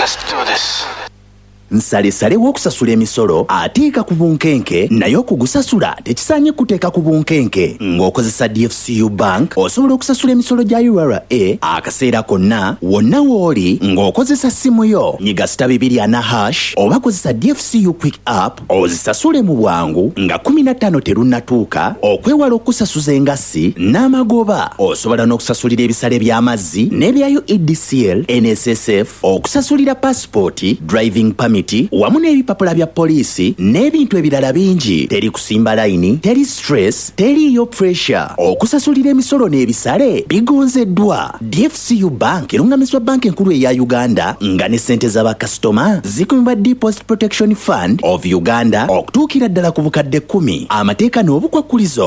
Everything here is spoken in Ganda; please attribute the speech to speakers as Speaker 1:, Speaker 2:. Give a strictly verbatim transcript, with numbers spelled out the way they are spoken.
Speaker 1: Let's do this.
Speaker 2: Nsale sale wokusasula emisolo ateeka ku bunkenke naye okugusasula tekisaanye kuteeka ku bunkenke ng'okozesa D F C U Bank osobola okusasula emisolo gya U R A akaseera konna wonna w'oli ng'okozesa simu yo nyiga sita bibiri ana hash oba kozesa D F C U Quick App ozisasule mu bwangu nga kumi na ttaano terunnatuuka okwewala okusasuza engassi n'amagoba osobola n'okusasulira ebisale by'amazzi n'ebya U E D C L N S S F okusasulira passport driving permit wamu n'ebipapula bya poliisi n'ebintu ebirala bingi. Teri kusimba layini, teri stress, teriyo pressure. Okusasulira emisolo n'ebisale bigonzeddwa. D F C U Bank erungamizibwa banka enkulu eya Uganda nga ne ssente z'abakasitoma zikumibwa Deposit Protection Fund of Uganda okutuukira ddala ku bukadde kkumi. Amateeka n'obukwakkulizo